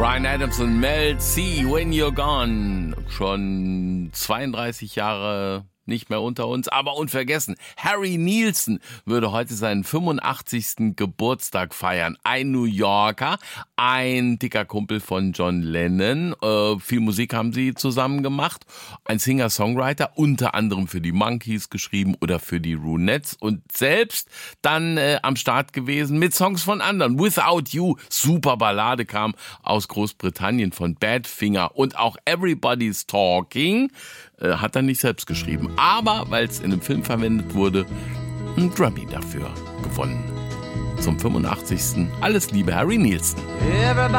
Bryan Adams und Mel C, When You're Gone. Schon 32 Jahre nicht mehr unter uns, aber unvergessen. Harry Nilsson würde heute seinen 85. Geburtstag feiern. Ein New Yorker, ein dicker Kumpel von John Lennon. Viel Musik haben sie zusammen gemacht. Ein Singer-Songwriter, unter anderem für die Monkees geschrieben oder für die Ronettes. Und selbst dann am Start gewesen mit Songs von anderen. Without You, super Ballade, kam aus Großbritannien von Badfinger. Und auch Everybody's Talking hat er nicht selbst geschrieben. Aber, weil es in einem Film verwendet wurde, ein Grammy dafür gewonnen. Zum 85. Alles Liebe, Harry Nilsson.